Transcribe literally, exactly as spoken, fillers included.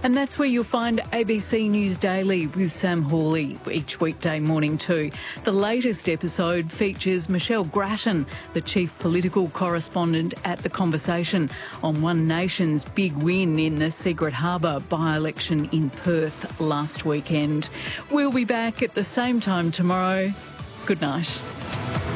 And that's where you'll find A B C News Daily with Sam Hawley each weekday morning too. The latest episode features Michelle Grattan, the chief political correspondent at The Conversation, on One Nation's big win in the Secret Harbour by-election in Perth last weekend. We'll be back at the same time tomorrow. Good night.